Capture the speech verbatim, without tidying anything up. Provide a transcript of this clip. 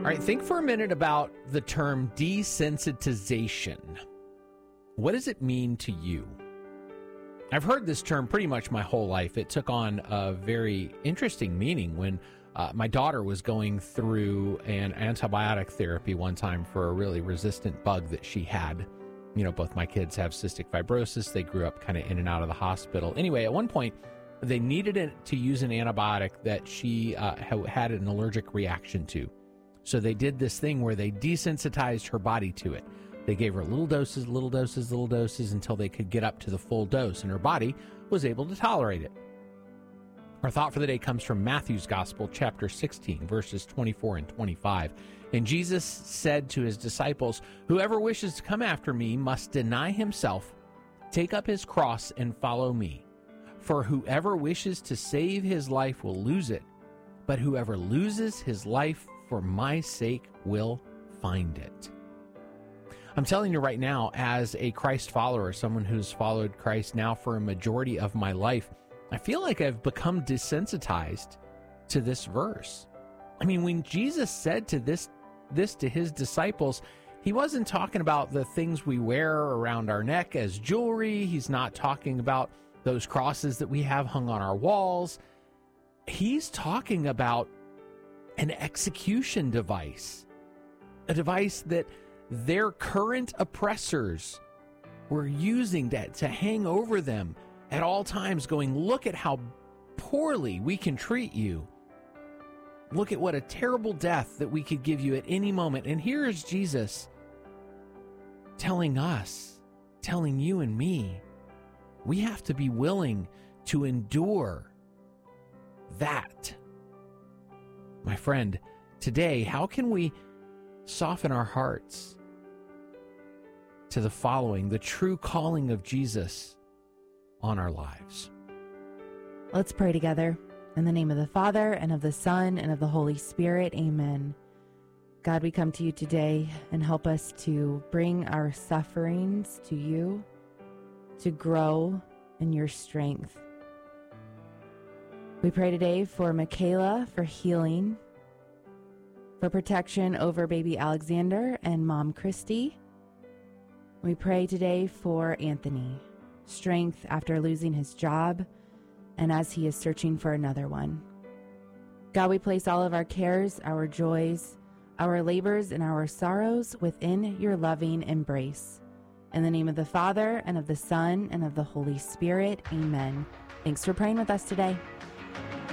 right, think for a minute about the term desensitization. What does it mean to you? I've heard this term pretty much my whole life. It took on a very interesting meaning when uh, my daughter was going through an antibiotic therapy one time for a really resistant bug that she had. You know, both my kids have cystic fibrosis. They grew up kind of in and out of the hospital. Anyway, at one point, they needed it to use an antibiotic that she uh, had an allergic reaction to. So they did this thing where they desensitized her body to it. They gave her little doses, little doses, little doses until they could get up to the full dose, and her body was able to tolerate it. Our thought for the day comes from Matthew's Gospel, chapter sixteen, verses twenty-four and twenty-five. And Jesus said to his disciples, "Whoever wishes to come after me must deny himself, take up his cross, and follow me. For whoever wishes to save his life will lose it, but whoever loses his life for my sake will find it." I'm telling you right now, as a Christ follower, someone who's followed Christ now for a majority of my life, I feel like I've become desensitized to this verse. I mean, when Jesus said to this, this to his disciples, he wasn't talking about the things we wear around our neck as jewelry. He's not talking about those crosses that we have hung on our walls. He's talking about an execution device, a device that their current oppressors were using to, to hang over them at all times, going, "Look at how poorly we can treat you. Look at what a terrible death that we could give you at any moment." And here is Jesus telling us, telling you and me, we have to be willing to endure that. My friend, today, how can we soften our hearts to the following, the true calling of Jesus on our lives? Let's pray together. In the name of the Father, and of the Son, and of the Holy Spirit, amen. God, we come to you today and help us to bring our sufferings to you, to grow in your strength. We pray today for Michaela for healing, for protection over baby Alexander and mom Christy. We pray today for Anthony, strength after losing his job and as he is searching for another one. God, we place all of our cares, our joys, our labors, and our sorrows within your loving embrace. In the name of the Father, and of the Son, and of the Holy Spirit, amen. Thanks for praying with us today.